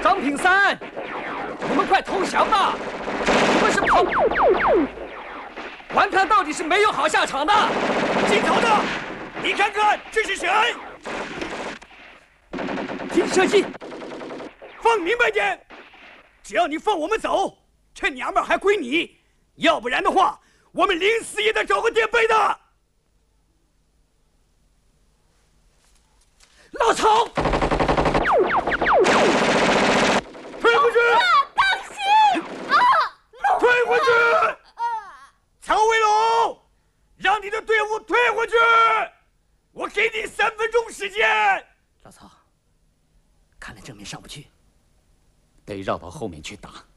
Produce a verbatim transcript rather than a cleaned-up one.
张品三，你们快投降吧！你们是跑，顽抗到底是没有好下场的。 金头的，你看看这是谁？ 停射击！ 放明白点，只要你放我们走，这娘们还归你；要不然的话，我们临死也得找个垫背的。 老曹！ 退回去！ 当心！啊！ 退回去！曹威龙，让你的队伍退回去！我给你三分钟时间。 老曹，看来正面上不去，得绕到后面去打。